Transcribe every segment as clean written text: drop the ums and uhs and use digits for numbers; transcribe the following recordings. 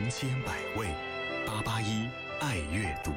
千百味，881爱阅读。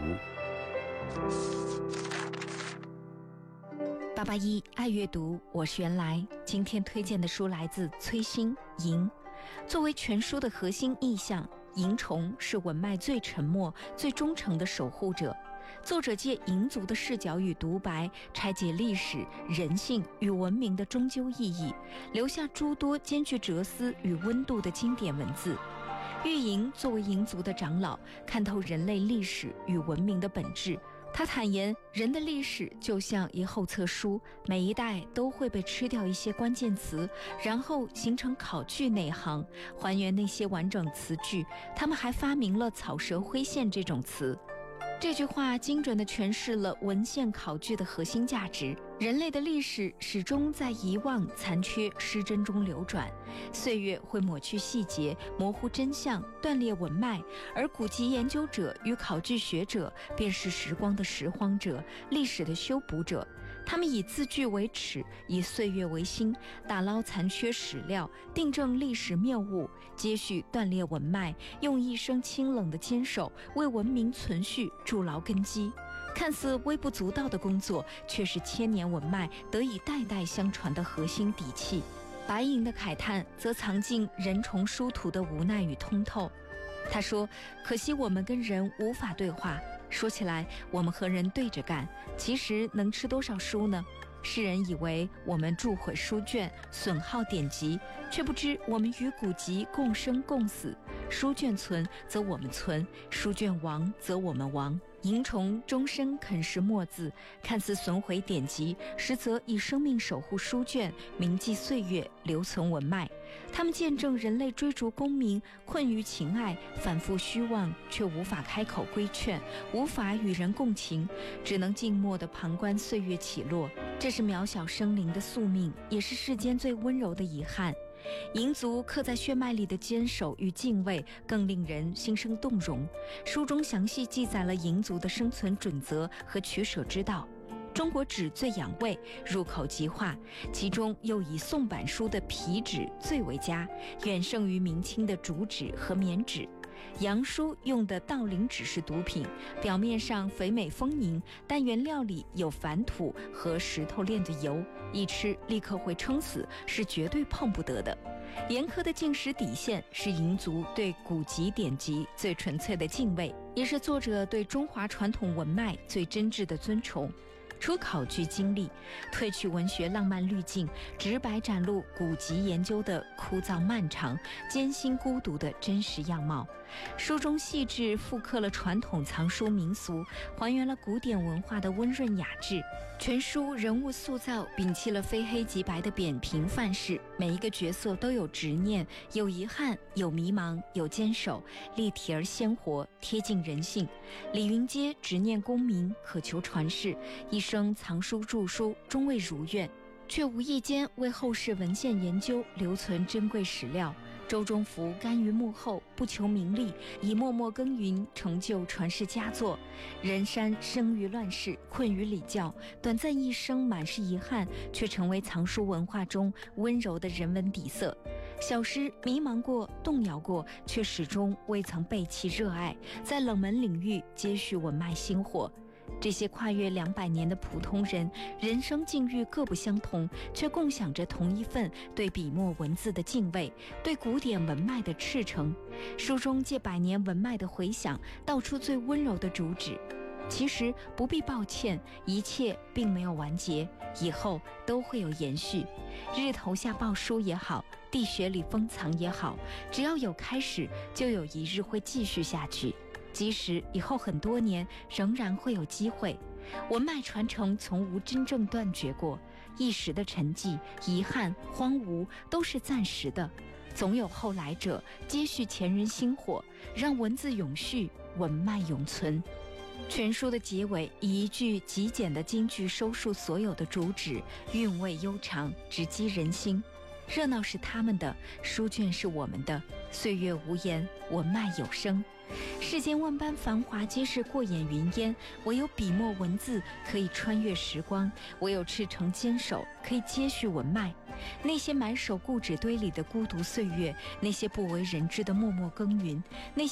881爱阅读，我是原来。今天推荐的书来自崔心萤。作为全书的核心意象，萤虫是文脉最沉默、最忠诚的守护者。作者借萤族的视角与独白，拆解历史、人性与文明的终究意义，留下诸多兼具哲思与温度的经典文字。玉萤作为萤族的长老，看透人类历史与文明的本质。他坦言，人的历史就像一后册书，每一代都会被吃掉一些关键词，然后形成考据内行，还原那些完整词句。他们还发明了草蛇灰线这种词。这句话精准地诠释了文献考据的核心价值。人类的历史始终在遗忘、残缺、失真中流转，岁月会抹去细节，模糊真相，断裂文脉，而古籍研究者与考据学者便是时光的拾荒者，历史的修补者。他们以字句为尺，以岁月为芯，打捞残缺史料，订正历史谬误，接续断裂文脉，用一生清冷的坚守为文明存续筑牢根基。看似微不足道的工作，却是千年文脉得以代代相传的核心底气。白萤的慨叹则藏进人虫殊途的无奈与通透。他说，可惜我们跟人无法对话，说起来我们和人对着干，其实能吃多少书呢？世人以为我们铸毁书卷，损耗典籍，却不知我们与古籍共生共死。书卷存则我们存，书卷亡则我们亡。萤虫终身啃食墨字，看似损毁典籍，实则以生命守护书卷，铭记岁月，留存文脉。他们见证人类追逐功名，困于情爱，反复虚妄，却无法开口规劝，无法与人共情，只能静默地旁观岁月起落。这是渺小生灵的宿命，也是世间最温柔的遗憾。萤族刻在血脉里的坚守与敬畏，更令人心生动容。书中详细记载了萤族的生存准则和取舍之道。中国纸最养胃，入口即化，其中又以宋版书的皮纸最为佳，远胜于明清的竹纸和棉纸。洋书用的稻绫纸是毒品，表面上肥美丰盈，但原料里有矾土和石头炼的油，一吃立刻会撑死，是绝对碰不得的。严苛的进食底线是萤族对古籍典籍最纯粹的敬畏，也是作者对中华传统文脉最真挚的尊崇。除考据经历，褪去文学浪漫滤镜，直白展露古籍研究的枯燥漫长、艰辛孤独的真实样貌。书中细致复刻了传统藏书民俗，还原了古典文化的温润雅致。全书人物塑造摒弃了非黑即白的扁平范式，每一个角色都有执念，有遗憾，有迷茫，有坚守，立体而鲜活，贴近人性。李云阶执念功名，渴求传世，一生藏书著书，终未如愿，却无意间为后世文献研究留存珍贵史料。周中福甘于幕后，不求名利，以默默耕耘成就传世佳作。任山生于乱世，困于礼教，短暂一生满是遗憾，却成为藏书文化中温柔的人文底色。小诗迷茫过，动摇过，却始终未曾背弃热爱，在冷门领域接续文脉薪火。这些跨越200年的普通人，人生境遇各不相同，却共享着同一份对笔墨文字的敬畏，对古典文脉的赤诚。书中借100年文脉的回响，道出最温柔的主旨。其实不必抱歉，一切并没有完结，以后都会有延续。日头下报书也好，地穴里封藏也好，只要有开始，就有一日会继续下去。即使以后很多年，仍然会有机会。文脉传承从无真正断绝过，一时的沉寂、遗憾、荒芜都是暂时的，总有后来者接续前人薪火，让文字永续，文脉永存。全书的结尾以一句极简的金句收束所有的主旨，韵味悠长，直击人心。热闹是他们的，书卷是我们的，岁月无言，文脉有声。世间万般繁华皆是过眼云烟，唯有笔墨文字可以穿越时光，唯有赤诚坚守可以接续文脉。那些埋首故纸堆里的孤独岁月，那些不为人知的默默耕耘，那些